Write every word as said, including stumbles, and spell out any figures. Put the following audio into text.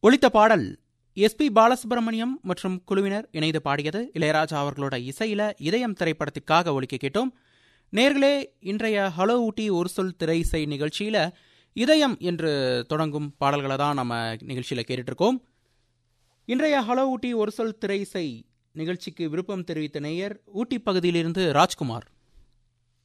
ஒலித்த பாடல் S B Balasubramaniam மற்றும் குழுவினர் இணைந்து பாடியது. இளையராஜா அவர்களோட இசையில இதயம் திரைப்படத்திற்காக ஒலிக்க கேட்டோம். நேர்களே, இன்றைய ஹலோ ஊட்டி ஒரு சொல் திரை இசை நிகழ்ச்சியில இதயம் என்று தொடங்கும் பாடல்களை தான் நம்ம நிகழ்ச்சியில் கேட்டுட்டு இருக்கோம். இன்றைய ஹலோ ஊட்டி ஒரு சொல் திரை இசை நிகழ்ச்சிக்கு விருப்பம் தெரிவித்த நேயர் ஊட்டி பகுதியிலிருந்து ராஜ்குமார்.